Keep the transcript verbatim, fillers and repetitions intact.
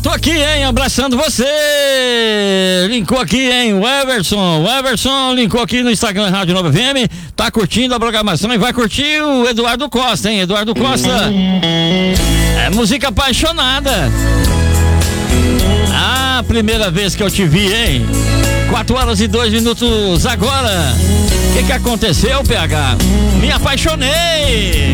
tô aqui, hein, abraçando você. Linkou aqui, hein, o Everson. O Everson linkou aqui no Instagram Rádio Nova F M. Tá curtindo a programação e vai curtir o Eduardo Costa, hein, Eduardo Costa. É música apaixonada. Ah, primeira vez que eu te vi, hein? quatro horas e dois minutos agora. O que que aconteceu, P H? Me apaixonei.